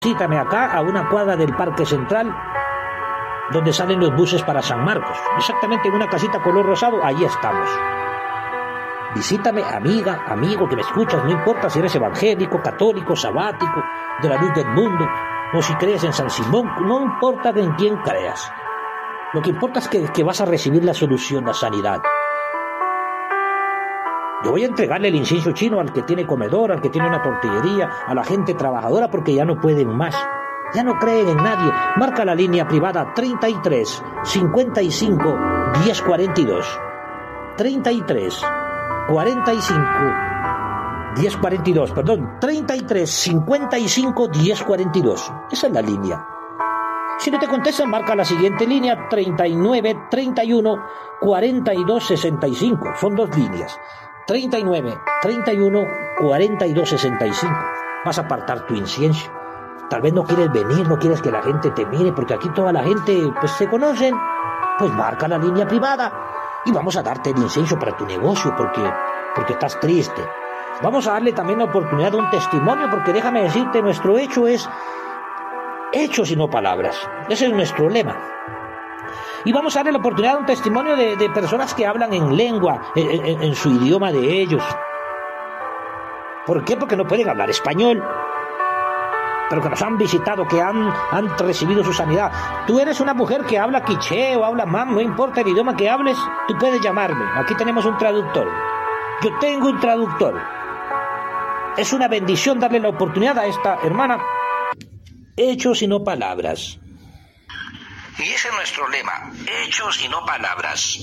Cítame acá a una cuadra del Parque Central, donde salen los buses para San Marcos. Exactamente en una casita color rosado, allí estamos. Visítame, amiga, amigo, que me escuchas, no importa si eres evangélico, católico, sabático, de la luz del mundo, o si crees en San Simón, no importa en quién creas. Lo que importa es que vas a recibir la solución, la sanidad. Yo voy a entregarle el incienso chino al que tiene comedor, al que tiene una tortillería, a la gente trabajadora, porque ya no pueden más. Ya no creen en nadie. Marca la línea privada 33 55 10 42. 33 45 10 42, perdón, 33 55 10 42. Esa es la línea. Si no te contestan, marca la siguiente línea 39 31 42 65. Son dos líneas. 39 31 42 65. Vas a apartar tu incienso. Tal vez no quieres venir, no quieres que la gente te mire, porque aquí toda la gente pues se conocen. Pues marca la línea privada y vamos a darte el incienso para tu negocio, porque estás triste. Vamos a darle también la oportunidad de un testimonio, porque déjame decirte, nuestro hecho es hechos y no palabras. Ese es nuestro lema. Y vamos a darle la oportunidad de un testimonio de personas que hablan en lengua, en su idioma de ellos. ¿Por qué? Porque no pueden hablar español, pero que nos han visitado, que han recibido su sanidad. Tú eres una mujer que habla quiché o habla mam, no importa el idioma que hables, tú puedes llamarme. Aquí tenemos un traductor. Yo tengo un traductor. Es una bendición darle la oportunidad a esta hermana. Hechos y no palabras. Y ese es nuestro lema, hechos y no palabras.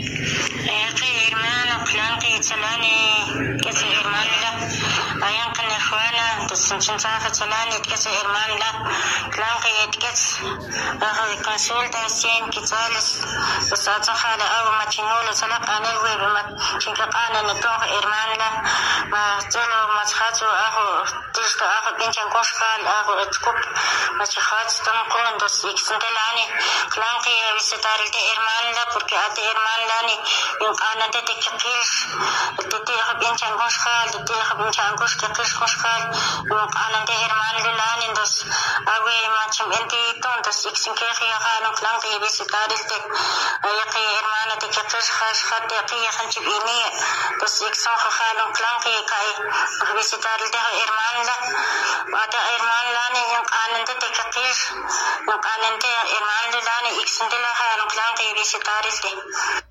hermano, plan que chalani, que se hermano la, ayan que ne juana, desinchen saja chalani, que se hermano la, plan que yetques, ajo consulta cien que chales, pues a jala agua machinolo, salak anel web, chincacana ne toh hermano la, ma cholo mashacho ajo, tista ajo pinchan koshkal, ajo etkup, machihats tan kunan dos iksendelani. Claro que visitar el de hermana, porque a de hermana ni un canon de tequil, el de bien changoshal, el de bien changos que kishkoshal, un canon de hermana lani, dos agua machamente tontos, exin que no claro que visitar el de que hermana de que kishkoshal, de que hanchibini, dos exin jalo, claro que cae visitar el de hermana, a de hermana lani un canon de tequil, un canon de hermana lani exindela halo claro que visitar el de.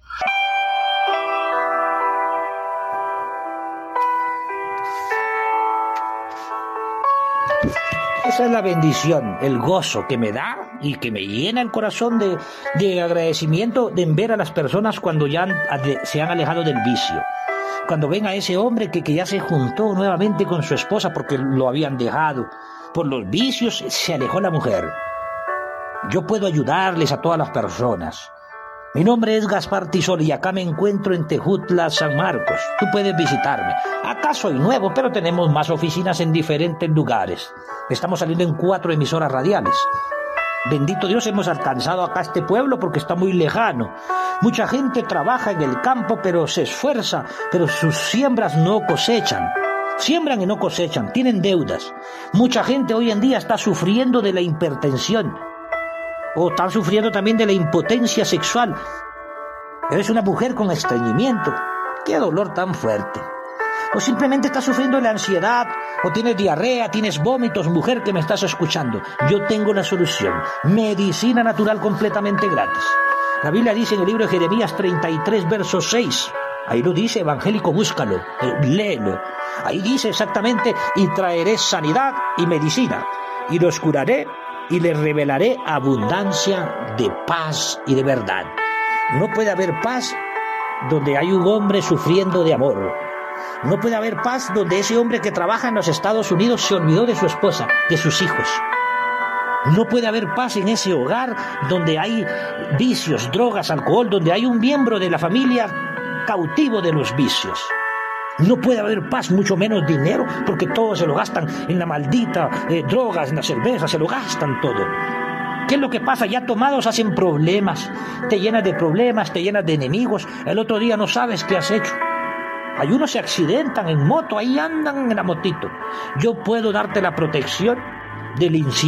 Esa es la bendición, el gozo que me da y que me llena el corazón de agradecimiento de ver a las personas cuando ya se han alejado del vicio. Cuando ven a ese hombre que ya se juntó nuevamente con su esposa porque lo habían dejado. Por los vicios se alejó la mujer. Yo puedo ayudarles a todas las personas. Mi nombre es Gaspar Tisol y acá me encuentro en Tejutla, San Marcos. Tú puedes visitarme. Acá soy nuevo, pero tenemos más oficinas en diferentes lugares. Estamos saliendo en 4 emisoras radiales. Bendito Dios, hemos alcanzado acá este pueblo porque está muy lejano. Mucha gente trabaja en el campo, pero se esfuerza, pero sus siembras no cosechan. Siembran y no cosechan, tienen deudas. Mucha gente hoy en día está sufriendo de la hipertensión. O están sufriendo también de la impotencia sexual. Eres una mujer con estreñimiento. ¡Qué dolor tan fuerte! O simplemente estás sufriendo de la ansiedad, o tienes diarrea, tienes vómitos, mujer que me estás escuchando. Yo tengo la solución. Medicina natural completamente gratis. La Biblia dice en el libro de Jeremías 33, verso 6. Ahí lo dice, evangélico, búscalo, léelo. Ahí dice exactamente, y traeré sanidad y medicina, y los curaré, y les revelaré abundancia de paz y de verdad. No puede haber paz donde hay un hombre sufriendo de amor. No puede haber paz donde ese hombre que trabaja en los Estados Unidos se olvidó de su esposa, de sus hijos. No puede haber paz en ese hogar donde hay vicios, drogas, alcohol, donde hay un miembro de la familia cautivo de los vicios. No puede haber paz, mucho menos dinero, porque todo se lo gastan en la maldita drogas, en la cerveza, se lo gastan todo. ¿Qué es lo que pasa? Ya tomados hacen problemas, te llenas de problemas, te llenas de enemigos, el otro día no sabes qué has hecho. Hay unos se accidentan en moto, ahí andan en la motito. Yo puedo darte la protección del incienso.